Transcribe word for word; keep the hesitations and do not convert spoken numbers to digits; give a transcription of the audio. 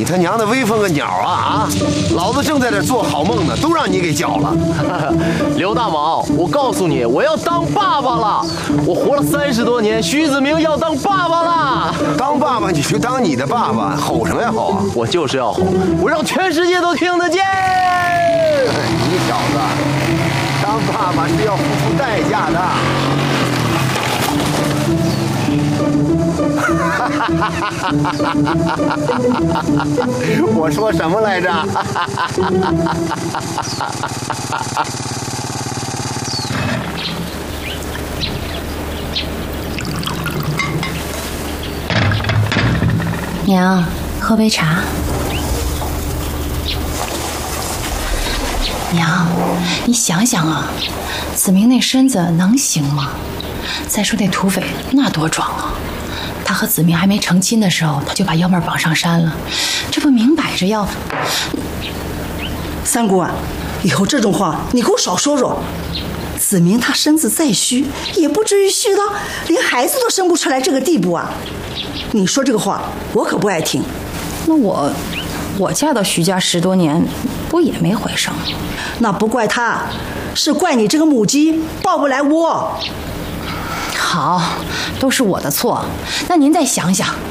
他娘的威风个鸟啊啊！老子正在这做好梦呢，都让你给搅了。 刘大毛，我告诉你，我要当爸爸了！我活了三十多年，徐子明要当爸爸了。 当爸爸你就当你的爸爸，吼什么呀吼啊！ 我就是要吼，我让全世界都听得见。 你小子，当爸爸是要付出代价的。我说什么来着？ 娘，喝杯茶。娘，你想想啊，子明那身子能行吗？再说那土匪那多壮啊！他和子明还没成亲的时候，他就把幺妹绑上山了，这不明摆着要…… 三姑啊，以后这种话你给我少说说。子明他身子再虚，也不至于虚到连孩子都生不出来这个地步啊！你说这个话，我可不爱听。 那我，我嫁到徐家十多年，不也没怀上？ 那不怪他，是怪你这个母鸡抱不来窝。 好，都是我的错。那您再想想，